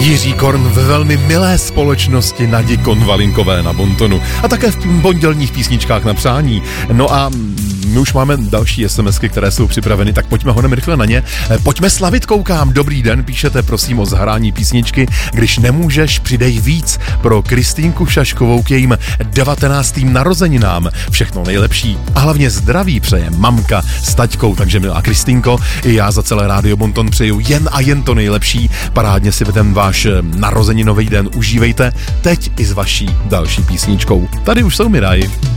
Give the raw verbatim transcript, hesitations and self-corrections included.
Jiří Korn ve velmi milé společnosti Nadi Konvalinkové na bontonu a také v pondělních písničkách na přání. No a my už máme další SMSky, které jsou připraveny, tak pojďme honem rychle na ně. Pojďme slavit, koukám. Dobrý den, píšete prosím o zahrání písničky Když nemůžeš, přidej víc pro Kristýnku Šaškovou k jejím devatenáctým narozeninám. Všechno nejlepší a hlavně zdraví přeje mamka s taťkou, takže milá Kristýnko, i já za celé Rádio Bonton přeju jen a jen to nejlepší. Parádně si ten váš narozeninový den užívejte teď i s vaší další písničkou. Tady už jsou Miraj.